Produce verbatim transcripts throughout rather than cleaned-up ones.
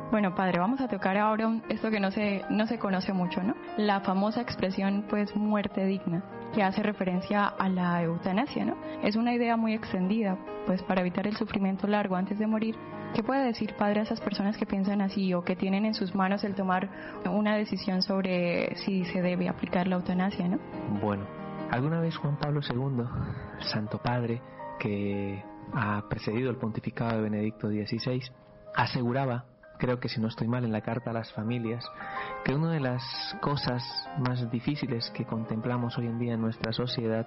Bueno, padre, vamos a tocar ahora un, esto que no se, no se conoce mucho, ¿no? La famosa expresión, pues, muerte digna, que hace referencia a la eutanasia, ¿no? Es una idea muy extendida, pues, para evitar el sufrimiento largo antes de morir. ¿Qué puede decir, padre, a esas personas que piensan así o que tienen en sus manos el tomar una decisión sobre si se debe aplicar la eutanasia, ¿no? Bueno, alguna vez Juan Pablo segundo, Santo Padre, que ha precedido el pontificado de Benedicto dieciséis, aseguraba, creo que si no estoy mal, en la carta a las familias, que una de las cosas más difíciles que contemplamos hoy en día en nuestra sociedad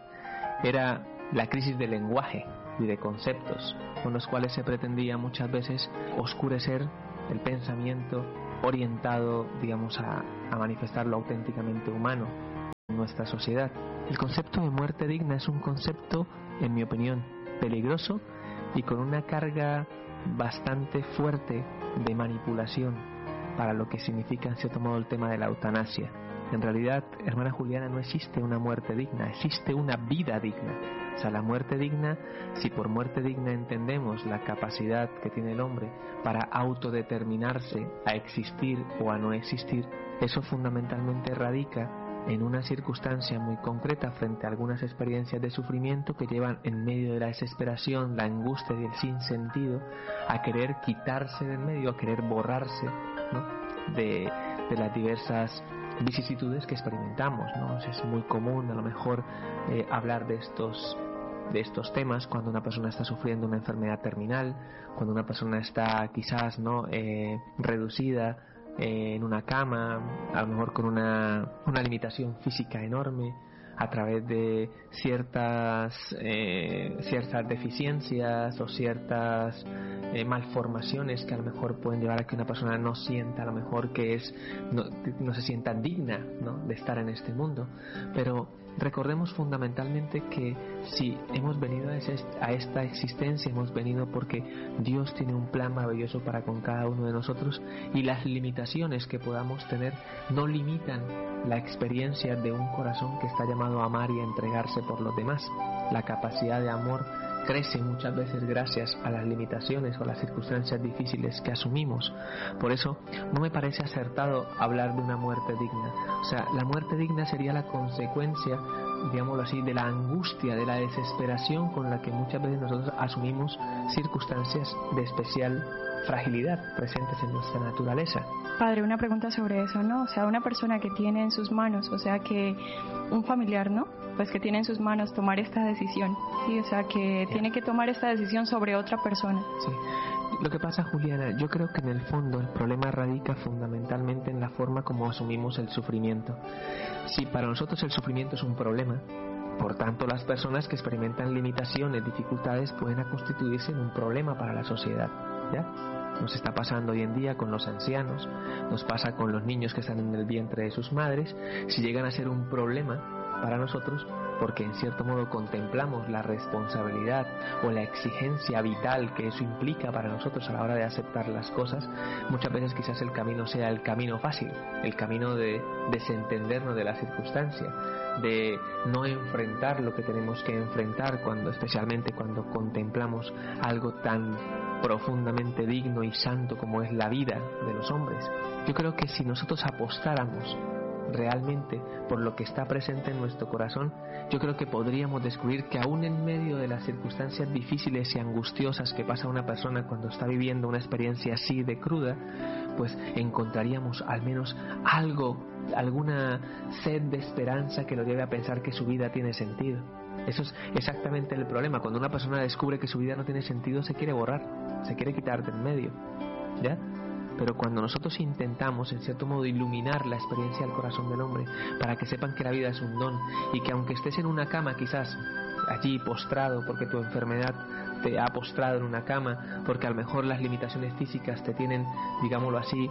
era la crisis de lenguaje y de conceptos, con los cuales se pretendía muchas veces oscurecer el pensamiento orientado, digamos, a, a manifestar lo auténticamente humano en nuestra sociedad. El concepto de muerte digna es un concepto, en mi opinión, peligroso y con una carga bastante fuerte de manipulación para lo que significa en cierto modo el tema de la eutanasia. En realidad, hermana Juliana, no existe una muerte digna, existe una vida digna. O sea, la muerte digna, si por muerte digna entendemos la capacidad que tiene el hombre para autodeterminarse a existir o a no existir, eso fundamentalmente radica en una circunstancia muy concreta frente a algunas experiencias de sufrimiento que llevan en medio de la desesperación, la angustia y el sinsentido a querer quitarse del medio, a querer borrarse, ¿no?, de, de las diversas vicisitudes que experimentamos, ¿no? Es muy común a lo mejor eh, hablar de estos de estos temas cuando una persona está sufriendo una enfermedad terminal, cuando una persona está quizás no eh, reducida eh, en una cama, a lo mejor con una, una limitación física enorme a través de ciertas eh, ciertas deficiencias o ciertas eh, malformaciones que a lo mejor pueden llevar a que una persona no sienta a lo mejor que es no, no se sienta digna, ¿no?, de estar en este mundo. Pero recordemos fundamentalmente que si hemos venido a, ese, a esta existencia, hemos venido porque Dios tiene un plan maravilloso para con cada uno de nosotros, y las limitaciones que podamos tener no limitan la experiencia de un corazón que está llamado a amar y a entregarse por los demás. La capacidad de amor crece muchas veces gracias a las limitaciones o las circunstancias difíciles que asumimos. Por eso no me parece acertado hablar de una muerte digna. O sea, la muerte digna sería la consecuencia, digámoslo así, de la angustia, de la desesperación con la que muchas veces nosotros asumimos circunstancias de especial fragilidad presentes en nuestra naturaleza. Padre, una pregunta sobre eso, ¿no? O sea, una persona que tiene en sus manos, o sea, que un familiar, ¿no?, pues que tiene en sus manos tomar esta decisión, ¿sí? O sea, que sí. tiene que tomar esta decisión sobre otra persona. Sí. Lo que pasa, Juliana, yo creo que en el fondo el problema radica fundamentalmente en la forma como asumimos el sufrimiento. Si para nosotros el sufrimiento es un problema, por tanto las personas que experimentan limitaciones, dificultades, pueden constituirse en un problema para la sociedad, ¿ya? Nos está pasando hoy en día con los ancianos, nos pasa con los niños que están en el vientre de sus madres. Si llegan a ser un problema para nosotros, porque en cierto modo contemplamos la responsabilidad o la exigencia vital que eso implica para nosotros a la hora de aceptar las cosas, muchas veces quizás el camino sea el camino fácil, el camino de desentendernos de la circunstancia, de no enfrentar lo que tenemos que enfrentar, cuando especialmente cuando contemplamos algo tan profundamente digno y santo como es la vida de los hombres. Yo creo que si nosotros apostáramos realmente por lo que está presente en nuestro corazón, yo creo que podríamos descubrir que aún en medio de las circunstancias difíciles y angustiosas que pasa una persona cuando está viviendo una experiencia así de cruda, pues encontraríamos al menos algo, alguna sed de esperanza que lo lleve a pensar que su vida tiene sentido. Eso es exactamente el problema. Cuando una persona descubre que su vida no tiene sentido, se quiere borrar, se quiere quitar del medio, ¿ya? Pero cuando nosotros intentamos, en cierto modo, iluminar la experiencia del corazón del hombre para que sepan que la vida es un don, y que aunque estés en una cama quizás allí postrado porque tu enfermedad te ha postrado en una cama, porque a lo mejor las limitaciones físicas te tienen, digámoslo así,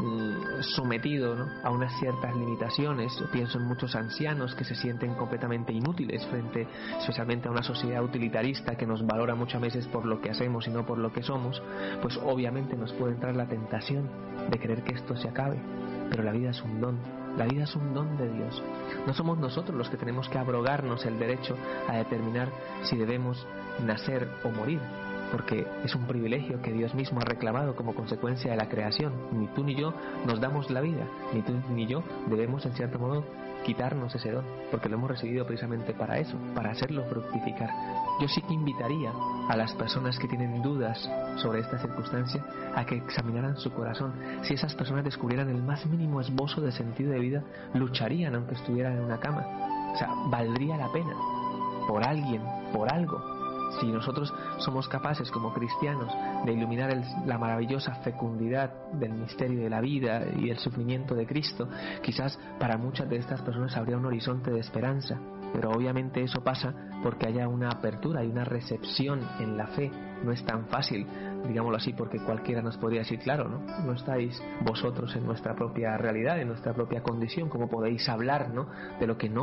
sometido, ¿no?, a unas ciertas limitaciones. Yo pienso en muchos ancianos que se sienten completamente inútiles frente especialmente a una sociedad utilitarista que nos valora muchas veces por lo que hacemos y no por lo que somos. Pues obviamente nos puede entrar la tentación de querer que esto se acabe, pero la vida es un don. La vida es un don de Dios. No somos nosotros los que tenemos que abrogarnos el derecho a determinar si debemos nacer o morir. porque es un privilegio que Dios mismo ha reclamado como consecuencia de la creación. Ni tú ni yo nos damos la vida, ni tú ni yo debemos en cierto modo quitarnos ese don, porque lo hemos recibido precisamente para eso, para hacerlo fructificar. Yo sí que invitaría a las personas que tienen dudas sobre esta circunstancia a que examinaran su corazón. Si esas personas descubrieran el más mínimo esbozo de sentido de vida, lucharían aunque estuvieran en una cama. O sea, valdría la pena por alguien, por algo. Si nosotros somos capaces como cristianos de iluminar el, la maravillosa fecundidad del misterio de la vida y el sufrimiento de Cristo, quizás para muchas de estas personas habría un horizonte de esperanza. Pero obviamente eso pasa porque haya una apertura y una recepción en la fe. No es tan fácil, digámoslo así, porque cualquiera nos podría decir, claro, ¿no? No estáis vosotros en nuestra propia realidad, en nuestra propia condición, ¿cómo podéis hablar, ¿no?, de lo que no